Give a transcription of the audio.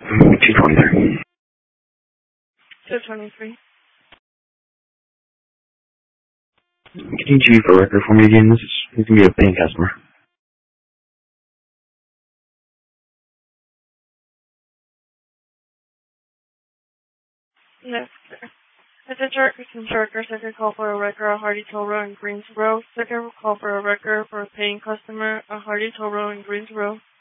223. 223. Can you G for record for me again? This is going to be a paying customer. Yes, sir. It's a Jerker, second call for a record, a Hardy Toll Road in Greensboro. Second call for a record for a paying customer, a Hardy Toll Road in Greensboro.